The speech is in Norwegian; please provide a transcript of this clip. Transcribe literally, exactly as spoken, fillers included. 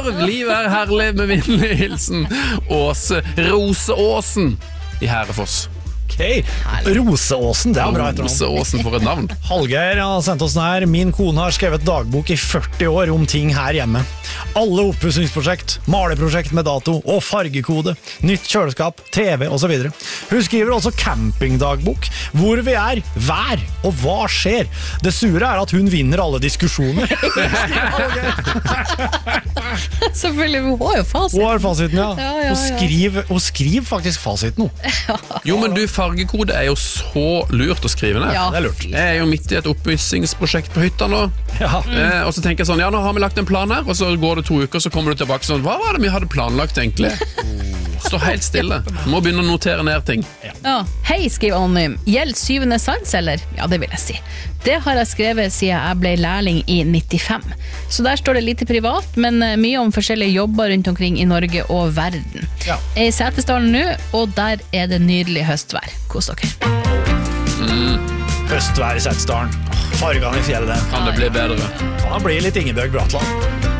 år. Livet er herlig med vennlig hilsen Åse Roseåsen i Herrefoss. Okay. Roseåsen, det er bra etter Roseåsen for et navn. Hallgeir har sendt oss den her. Min kone har skrevet dagbok i førti år om ting her hjemme. Alle oppussingsprosjekt, maleprosjekt med dato og fargekode, nytt kjøleskap, TV og så videre. Hun skriver også campingdagbok, hvor vi er, vær og hva skjer. Det sure er at hun vinner alle diskusjoner. Selvfølgelig, hun har jo fasit. Hun har fasiten, ja. Ja, ja, ja. Hun, skriver, hun skriver faktisk fasiten nå. Jo, men du, fargekode er jo så lurt å skrive ned. Ja. Det er lurt. Jeg er jo midt i et oppussingsprosjekt på hytta nå. Ja. Eh, og så tenker jeg sånn, ja, nå har vi lagt en plan her, og så går det to uker, så kommer du tilbake sånn, hva var det vi hadde planlagt egentlig? Stå helt stille. Må begynne å notere ned ting. Ja. Hei, skriver Anonym. Gjeld syvende sans, eller? Ja, det vil jeg si. Det har jeg skrevet siden jeg ble lærling i nittifem. Så der står det lite privat, men mye om forskjellige jobber rundt omkring i Norge og verden. Ja. Jeg er i Setesdalen nå, og der er det nydelig høstvær. Kos dere. Mm. Høstvær i Setesdalen. Fargene i fjellet. Kan det bli bedre? Kan det bli litt Ingebjørg Bratland?